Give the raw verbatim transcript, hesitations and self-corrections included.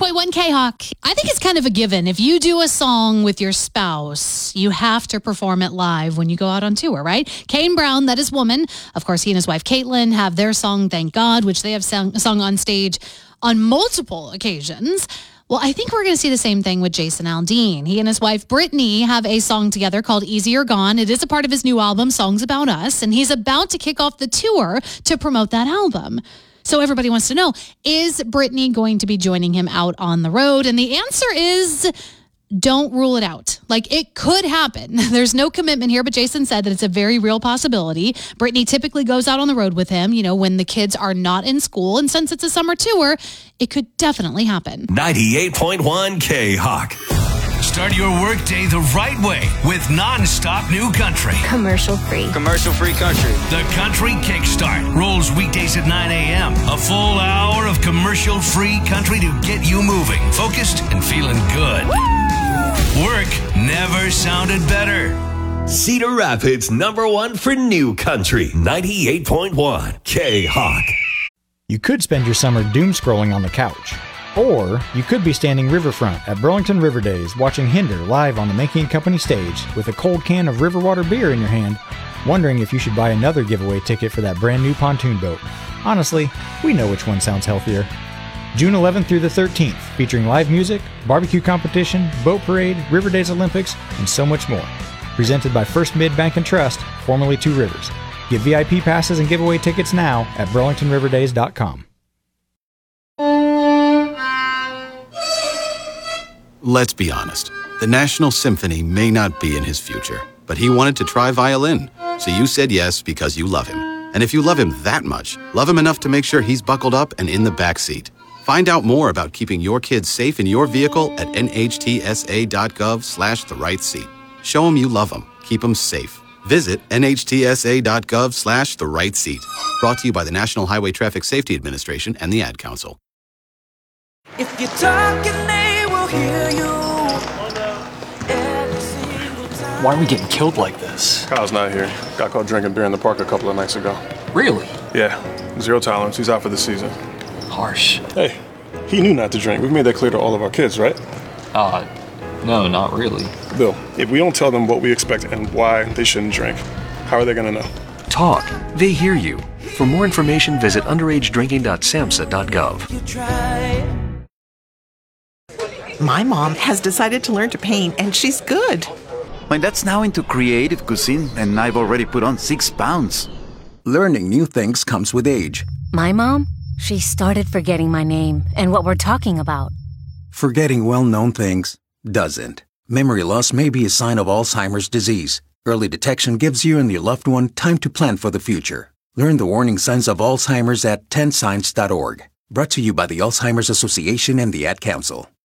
point one K-Hawk. I think it's kind of a given. If you do a song with your spouse, you have to perform it live when you go out on tour, right? Kane Brown, that is Woman. Of course, he and his wife, Caitlin, have their song, Thank God, which they have sung, sung on stage on multiple occasions. Well, I think we're going to see the same thing with Jason Aldean. He and his wife, Brittany, have a song together called Easy or Gone. It is a part of his new album, Songs About Us, and he's about to kick off the tour to promote that album. So everybody wants to know, is Brittany going to be joining him out on the road? And the answer is, don't rule it out. Like, it could happen. There's no commitment here, but Jason said that it's a very real possibility. Brittany typically goes out on the road with him, you know, when the kids are not in school. And since it's a summer tour, it could definitely happen. ninety-eight point one K-Hawk. Start your workday the right way with non-stop new country. Commercial free. Commercial free country. The Country Kickstart rolls weekdays at nine a.m. A full hour of commercial free country to get you moving, focused, and feeling good. Work never sounded better. Cedar Rapids number one for new country. ninety-eight point one K-Hawk. You could spend your summer doom scrolling on the couch. Or you could be standing riverfront at Burlington River Days watching Hinder live on the Mankey and Company stage with a cold can of Riverwater beer in your hand, wondering if you should buy another giveaway ticket for that brand new pontoon boat. Honestly, we know which one sounds healthier. June eleventh through the thirteenth, featuring live music, barbecue competition, boat parade, River Days Olympics, and so much more. Presented by First Mid Bank and Trust, formerly Two Rivers. Get V I P passes and giveaway tickets now at burlington river days dot com. Let's be honest. The National Symphony may not be in his future, but he wanted to try violin. So you said yes because you love him. And if you love him that much, love him enough to make sure he's buckled up and in the back seat. Find out more about keeping your kids safe in your vehicle at N H T S A dot gov slash the right seat. Show him you love him. Keep him safe. Visit N H T S A dot gov slash the right seat. Brought to you by the National Highway Traffic Safety Administration and the Ad Council. If you're talking, they will hear you. Why are we getting killed like this? Kyle's not here. Got caught drinking beer in the park a couple of nights ago. Really? Yeah. Zero tolerance. He's out for the season. Harsh. Hey, he knew not to drink. We've made that clear to all of our kids, right? Uh, no, not really. Bill, if we don't tell them what we expect and why they shouldn't drink, how are they going to know? Talk. They hear you. For more information, visit underage drinking dot samhsa dot gov. My mom has decided to learn to paint, and she's good. My dad's now into creative cuisine, and I've already put on six pounds. Learning new things comes with age. My mom, she started forgetting my name and what we're talking about. Forgetting well-known things doesn't. Memory loss may be a sign of Alzheimer's disease. Early detection gives you and your loved one time to plan for the future. Learn the warning signs of Alzheimer's at ten signs dot org. Brought to you by the Alzheimer's Association and the Ad Council.